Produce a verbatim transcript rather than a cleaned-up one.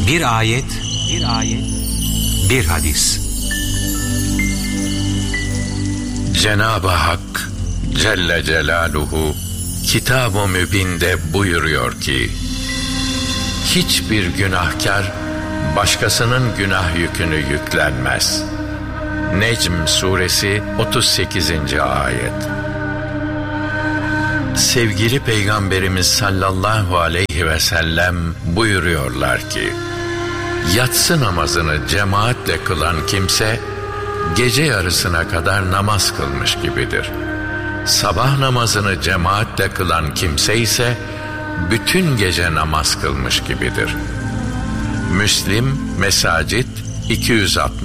Bir ayet, bir ayet, bir hadis. Cenab-ı Hak Celle Celaluhu Kitab-ı Mübin'de buyuruyor ki, hiçbir günahkar başkasının günah yükünü yüklenmez. Necm suresi otuz sekizinci ayet. Sevgili Peygamberimiz sallallahu aleyhi ve sellem buyuruyorlar ki, yatsı namazını cemaatle kılan kimse gece yarısına kadar namaz kılmış gibidir. Sabah namazını cemaatle kılan kimse ise bütün gece namaz kılmış gibidir. Müslim Mesacit iki yüz altmış.